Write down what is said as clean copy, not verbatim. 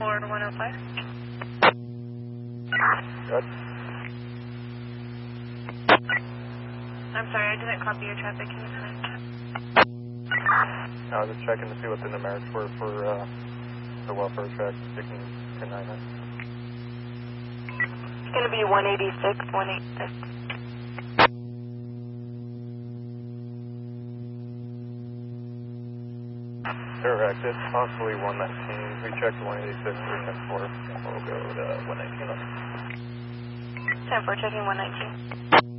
Or 105? Good. I'm sorry, I didn't copy your traffic. Can you connect? I was just checking to see what the numerics were for the welfare track, sticking to 9. It's going to be 186, 186. Correct. It's possibly 119. We checked 186 for 10-4. We'll go to 119. 10-4, checking 119.